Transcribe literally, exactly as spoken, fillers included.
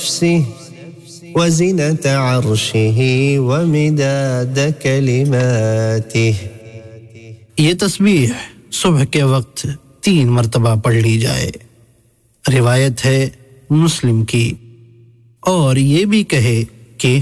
وزنة عرشه ومداد كلماته। ये तस्बीह सुबह के वक्त तीन मर्तबा पढ़ ली जाए। रिवायत है मुस्लिम की। और ये भी कहे कि